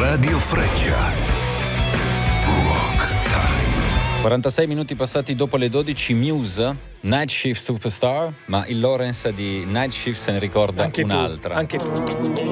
Radio Freccia. Rock Time. 46 minuti passati dopo le 12, Muse, Night Shift Superstar, ma il Lawrence di Night Shift se ne ricorda anche un'altra. Anche tu.